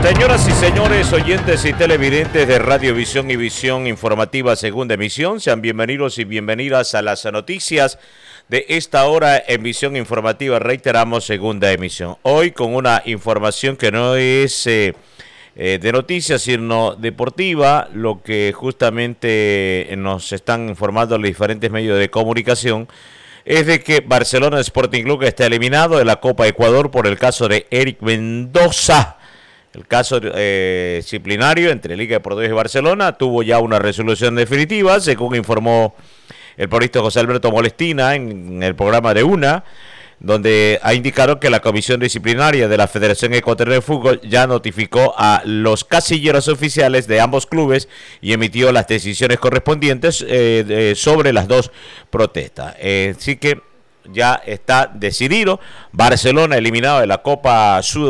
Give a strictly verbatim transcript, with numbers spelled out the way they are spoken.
Señoras y señores, oyentes y televidentes de Radio Visión y Visión Informativa Segunda Emisión, sean bienvenidos y bienvenidas a las noticias de esta hora en Visión Informativa, reiteramos, Segunda Emisión. Hoy con una información que no es eh, eh, de noticias, sino deportiva, lo que justamente nos están informando los diferentes medios de comunicación, es de que Barcelona Sporting Club está eliminado de la Copa Ecuador por el caso de Eric Mendoza. El caso eh, disciplinario entre Liga de Portugués y Barcelona tuvo ya una resolución definitiva, según informó el periodista José Alberto Molestina en el programa de UNA, donde ha indicado que la Comisión Disciplinaria de la Federación Ecuatoriana de Fútbol ya notificó a los casilleros oficiales de ambos clubes y emitió las decisiones correspondientes eh, de, sobre las dos protestas. Eh, así que ya está decidido, Barcelona eliminado de la Copa Sud